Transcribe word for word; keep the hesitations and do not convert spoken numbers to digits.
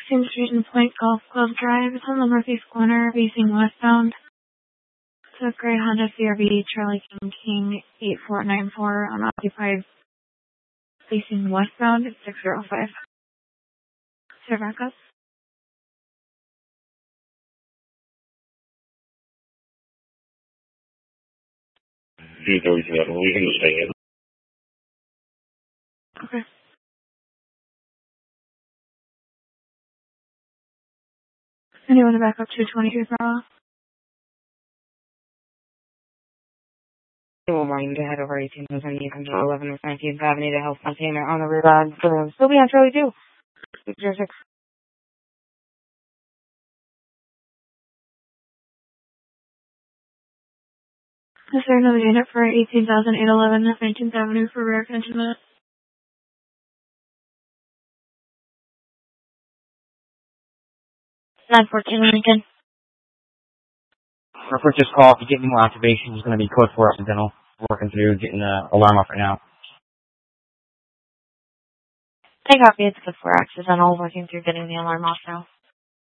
sixteenth Street and Point Golf Club Drive. It's on the northeast corner, facing westbound. It's a gray Honda C R V, Charlie King King eight four nine four, unoccupied, facing westbound. It's six zero five. Is there backup? You can just stay in. Okay. Anyone to back up to twenty-two Bravo? We will warn you to head over eighteen eleven West nineteenth Avenue to help container on the rear guard. So they'll still be on Charlie two. six zero six. Is there another unit for eighteen thousand eight eleven nineteenth Avenue for rear containment? nine fourteen Lincoln. For a quick just call, if you get any more activations, it's going to be code four accidental. Working through getting the alarm off right now. I copy. It's code four accidental. Working through getting the alarm off now.